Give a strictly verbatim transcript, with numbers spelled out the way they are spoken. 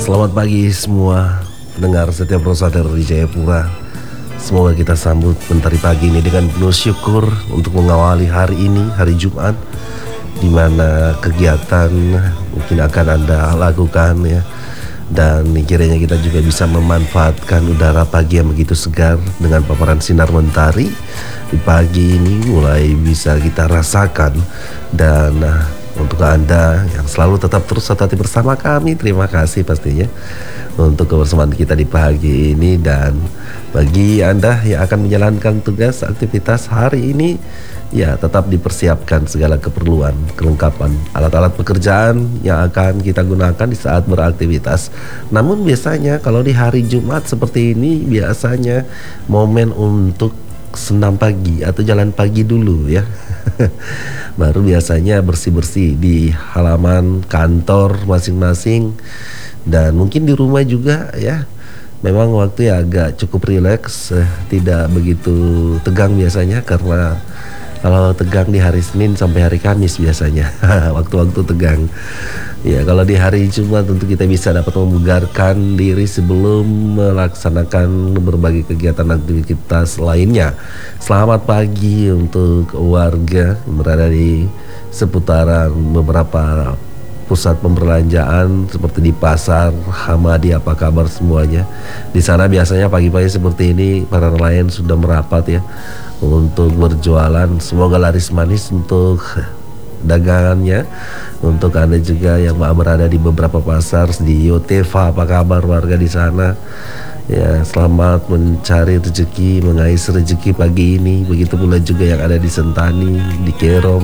Selamat pagi semua pendengar setiap Rosader di Jayapura. Semoga kita sambut mentari pagi ini dengan penuh syukur untuk mengawali hari ini, hari Jumat, di mana kegiatan mungkin akan Anda lakukan ya. Dan kiranya kita juga bisa memanfaatkan udara pagi yang begitu segar dengan paparan sinar mentari di pagi ini mulai bisa kita rasakan. Dan uh, untuk Anda yang selalu tetap terus hati bersama kami, terima kasih pastinya untuk kebersamaan kita di pagi ini. Dan bagi Anda yang akan menjalankan tugas aktivitas hari ini, ya tetap dipersiapkan segala keperluan, kelengkapan alat-alat pekerjaan yang akan kita gunakan di saat beraktivitas. Namun biasanya kalau di hari Jumat seperti ini, biasanya momen untuk senam pagi atau jalan pagi dulu ya. Baru biasanya bersih-bersih di halaman kantor masing-masing, dan mungkin di rumah juga ya. Memang waktu ya agak cukup rileks, eh, tidak begitu tegang biasanya, karena kalau tegang di hari Senin sampai hari Kamis biasanya waktu-waktu tegang. Ya, kalau di hari Jumat tentu kita bisa dapat membugarkan diri sebelum melaksanakan berbagai kegiatan aktivitas lainnya. Selamat pagi untuk warga yang berada di seputaran beberapa pusat pembelanjaan seperti di pasar Hamadi. Apa kabar semuanya? Di sana biasanya pagi-pagi seperti ini para nelayan sudah merapat ya untuk berjualan. Semoga laris manis untuk dagangannya. Untuk Anda juga yang berada di beberapa pasar di Yotefa, apa kabar warga di sana? Ya, selamat mencari rezeki, mengais rezeki pagi ini. Begitu pula juga yang ada di Sentani, di Kerom,